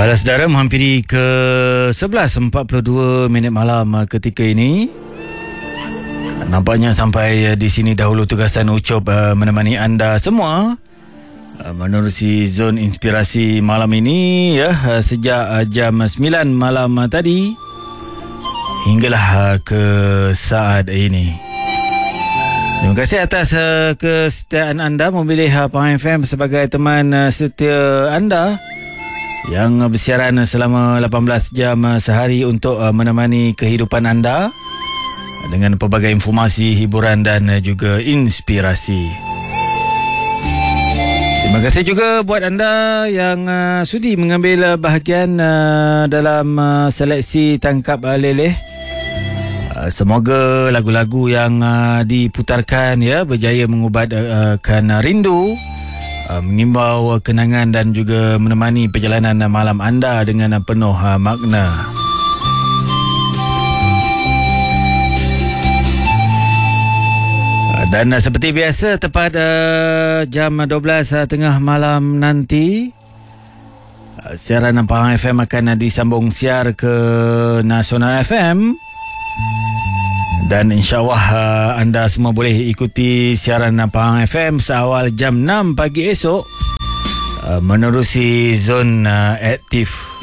Balas saudara menghampiri ke 11.42 minit malam ketika ini. Nampaknya sampai di sini dahulu tugasan Ucop menemani anda semua menerusi zon inspirasi malam ini ya, sejak jam 9 malam tadi hinggalah ke saat ini. Terima kasih atas kesetiaan anda memilih Pahang FM sebagai teman setia anda yang bersiaran selama 18 jam sehari untuk menemani kehidupan anda dengan pelbagai informasi, hiburan dan juga inspirasi. Terima kasih juga buat anda yang sudi mengambil bahagian dalam seleksi tangkap leleh. Semoga lagu-lagu yang diputarkan ya berjaya mengubatkan rindu, mengimbau kenangan dan juga menemani perjalanan malam anda dengan penuh makna. Dan seperti biasa tepat jam 12 tengah malam nanti siaran Pahang FM akan disambung siar ke Nasional FM. Dan insyaAllah anda semua boleh ikuti siaran Pahang FM seawal jam 6 pagi esok menerusi zon aktif.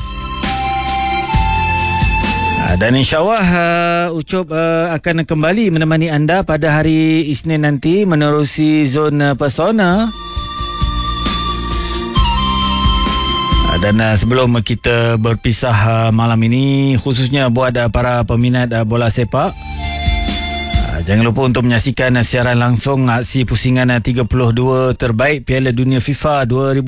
Dan insyaAllah Ucop akan kembali menemani anda pada hari Isnin nanti menerusi zon persona. Dan sebelum kita berpisah malam ini, khususnya buat para peminat bola sepak, jangan lupa untuk menyaksikan siaran langsung aksi pusingan 32 terbaik Piala Dunia FIFA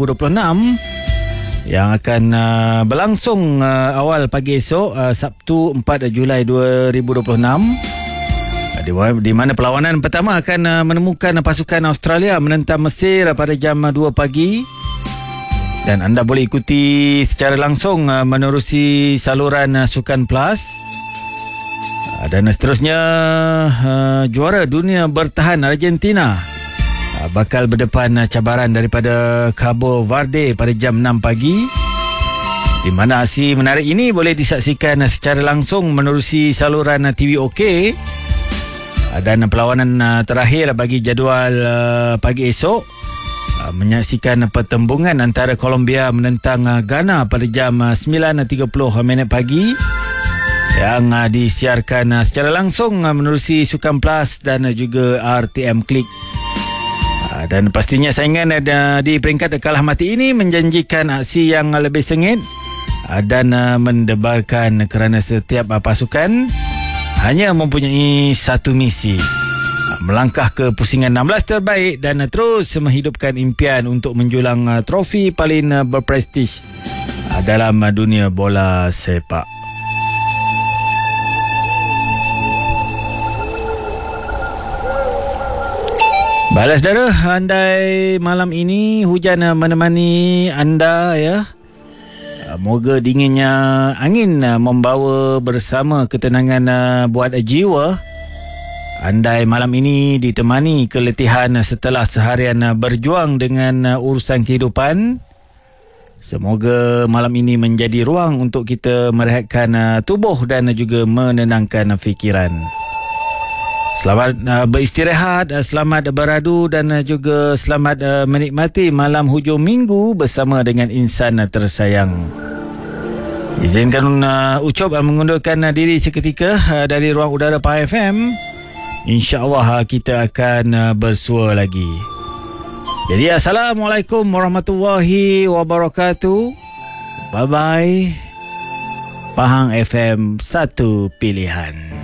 2026 yang akan berlangsung awal pagi esok, Sabtu 4 Julai 2026, di mana perlawanan pertama akan menemukan pasukan Australia menentang Mesir pada jam 2 pagi. Dan anda boleh ikuti secara langsung menerusi saluran Sukan Plus. Dan seterusnya juara dunia bertahan Argentina bakal berdepan cabaran daripada Cabo Verde pada jam 6 pagi, di mana aksi menarik ini boleh disaksikan secara langsung menerusi saluran TV OK. Dan perlawanan terakhir bagi jadual pagi esok menyaksikan pertembungan antara Colombia menentang Ghana pada jam 9.30 minit pagi yang disiarkan secara langsung menerusi Sukan Plus dan juga RTM Klik. Dan pastinya saingan di peringkat kalah mati ini menjanjikan aksi yang lebih sengit dan mendebarkan kerana setiap pasukan hanya mempunyai satu misi: melangkah ke pusingan 16 terbaik dan terus menghidupkan impian untuk menjulang trofi paling berprestij dalam dunia bola sepak. Balas saudara, andai malam ini hujan menemani anda ya, moga dinginnya angin membawa bersama ketenangan buat jiwa. Andai malam ini ditemani keletihan setelah seharian berjuang dengan urusan kehidupan, semoga malam ini menjadi ruang untuk kita merehatkan tubuh dan juga menenangkan fikiran. Selamat beristirahat, selamat beradu dan juga selamat menikmati malam hujung minggu bersama dengan insan tersayang. Izinkan Ucop mengundurkan diri seketika dari ruang udara Pahang FM. InsyaAllah kita akan bersua lagi. Jadi Assalamualaikum warahmatullahi wabarakatuh. Bye bye. Pahang FM, satu pilihan.